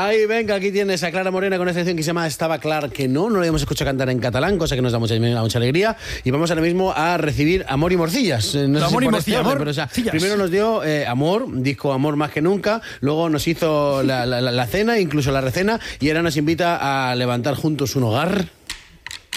Ahí, venga, aquí tienes a Clara Morena con una canción que se llama Estaba clar que no lo habíamos escuchado cantar en catalán, cosa que nos da mucha alegría. Y vamos ahora mismo a recibir Amor y Morcillas. No sé Amor si y por este Morcillas, orden, pero, o sea, primero nos dio Amor, disco Amor más que nunca, luego nos hizo la cena, incluso la recena, y ahora nos invita a levantar juntos un hogar.